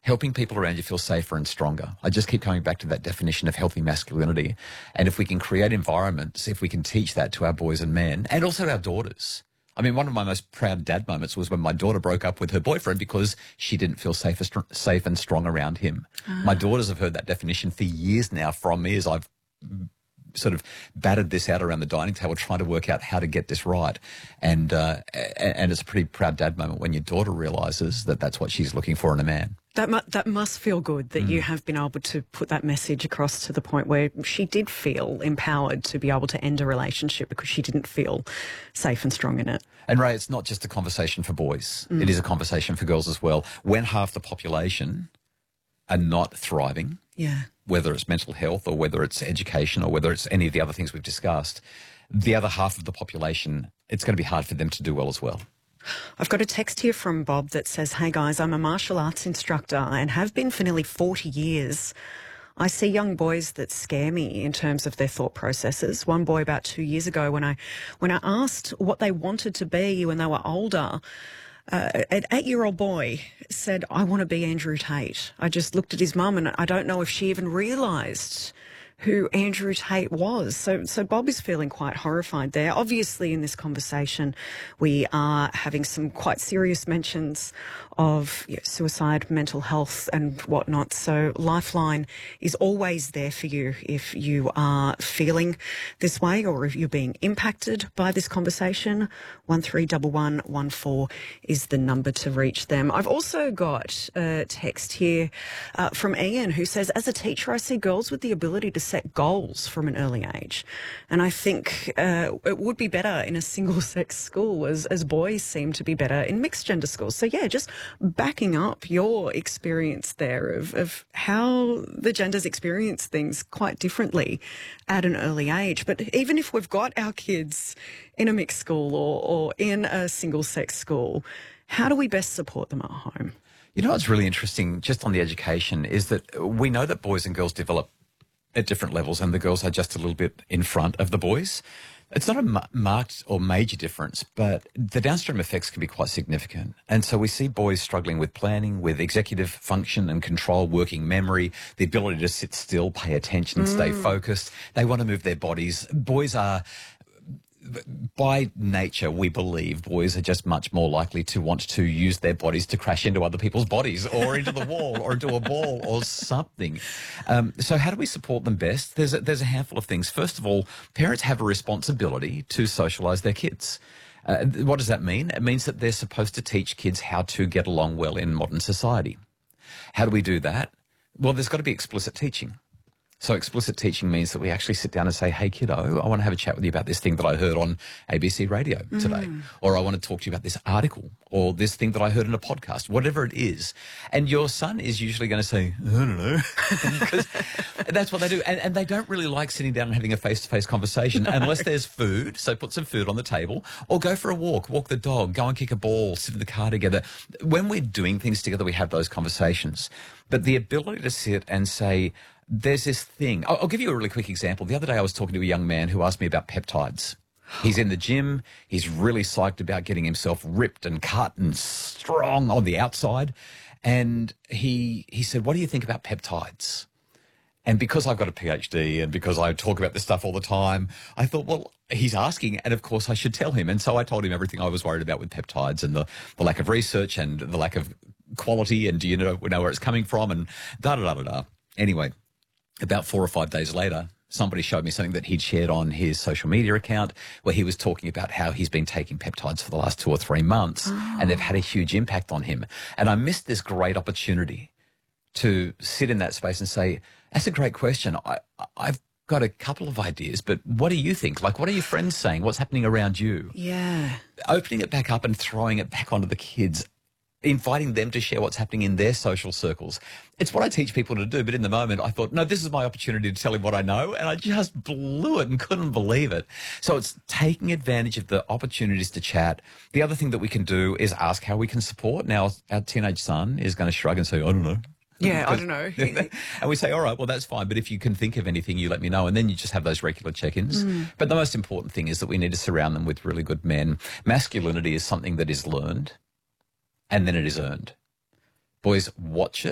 helping people around you feel safer and stronger. I just keep coming back to that definition of healthy masculinity. And if we can create environments, if we can teach that to our boys and men, and also our daughters. I mean, one of my most proud dad moments was when my daughter broke up with her boyfriend because she didn't feel safe and strong around him. My daughters have heard that definition for years now from me as I've sort of battered this out around the dining table, trying to work out how to get this right. And it's a pretty proud dad moment when your daughter realises that that's what she's looking for in a man. That must feel good that you have been able to put that message across to the point where she did feel empowered to be able to end a relationship because she didn't feel safe and strong in it. And Ray, it's not just a conversation for boys. It is a conversation for girls as well. When half the population are not thriving, whether it's mental health or whether it's education or whether it's any of the other things we've discussed, the other half of the population, it's going to be hard for them to do well as well. I've got a text here from Bob that says, "Hey guys, I'm a martial arts instructor and have been for nearly 40 years. I see young boys that scare me in terms of their thought processes. One boy about 2 years ago when I asked what they wanted to be when they were older, an 8-year-old boy said, 'I want to be Andrew Tate.' I just looked at his mum and I don't know if she even realised who Andrew Tate was." So Bob is feeling quite horrified there. Obviously, in this conversation, we are having some quite serious mentions of suicide, mental health and whatnot. So Lifeline is always there for you if you are feeling this way or if you're being impacted by this conversation. 131114 is the number to reach them. I've also got a text here from Ian who says, "As a teacher, I see girls with the ability to set goals from an early age. And I think it would be better in a single-sex school as boys seem to be better in mixed-gender schools." So, yeah, just backing up your experience there of how the genders experience things quite differently at an early age. But even if we've got our kids in a mixed school or in a single-sex school, how do we best support them at home? You know what's really interesting just on the education is that we know that boys and girls develop at different levels and the girls are just a little bit in front of the boys. It's not a marked or major difference, but the downstream effects can be quite significant. And so we see boys struggling with planning, with executive function and control, working memory, the ability to sit still, pay attention, stay focused. They want to move their bodies. Boys are, by nature, we believe boys are just much more likely to want to use their bodies to crash into other people's bodies or into the wall or into a ball or something. So how do we support them best? There's a handful of things. First of all, parents have a responsibility to socialise their kids. What does that mean? It means that they're supposed to teach kids how to get along well in modern society. How do we do that? Well, there's got to be explicit teaching. So explicit teaching means that we actually sit down and say, "Hey, kiddo, I want to have a chat with you about this thing that I heard on ABC radio today. Or I want to talk to you about this article or this thing that I heard in a podcast," whatever it is. And your son is usually going to say, "I don't know," because that's what they do. And they don't really like sitting down and having a face-to-face conversation unless there's food. So put some food on the table or go for a walk the dog, go and kick a ball, sit in the car together. When we're doing things together, we have those conversations. But the ability to sit and say, there's this thing. I'll give you a really quick example. The other day I was talking to a young man who asked me about peptides. He's in the gym. He's really psyched about getting himself ripped and cut and strong on the outside. And he said, "What do you think about peptides?" And because I've got a PhD and because I talk about this stuff all the time, I thought, well, he's asking, and of course I should tell him. And so I told him everything I was worried about with peptides and the lack of research and the lack of quality and do you know where it's coming from and da-da-da-da-da. Anyway, about 4 or 5 days later, somebody showed me something that he'd shared on his social media account where he was talking about how he's been taking peptides for the last 2 or 3 months and they've had a huge impact on him. And I missed this great opportunity to sit in that space and say, "That's a great question. I've got a couple of ideas, but what do you think? Like, what are your friends saying? What's happening around you?" Yeah. Opening it back up and throwing it back onto the kids, inviting them to share what's happening in their social circles. It's what I teach people to do, but in the moment I thought, no, this is my opportunity to tell him what I know, and I just blew it and couldn't believe it. So it's taking advantage of the opportunities to chat. The other thing that we can do is ask how we can support. Now, our teenage son is going to shrug and say, "I don't know." Yeah, I don't know. And we say, all right, well, that's fine. But if you can think of anything, you let me know. And then you just have those regular check-ins. But the most important thing is that we need to surround them with really good men. Masculinity is something that is learned and then it is earned. Boys, watch it.